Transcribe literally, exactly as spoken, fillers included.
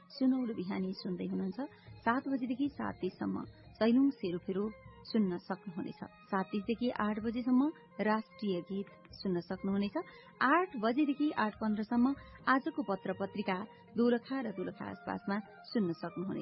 सुनौलो बिहानी सुन्दै हुनुहुन्छ। सात बजेदेखि सात तीससम्म सैलुङ सेरोफेरो सुन्न सक्नुहुनेछ। सात तीसदेखि आठ बजेसम्म राष्ट्रिय गीत सुन्न सक्नुहुनेछ। आठ बजेदेखि आठ पन्ध्रसम्म आजको पत्र पत्रिका दोलखा र दोलखा आसपासमा सुन्न सक्नुहुनेछ।